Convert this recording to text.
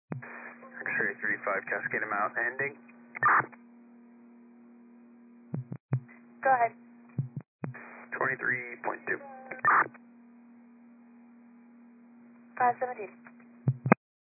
X-ray 35, cascade him out, ending. Go ahead. 23.2. 517.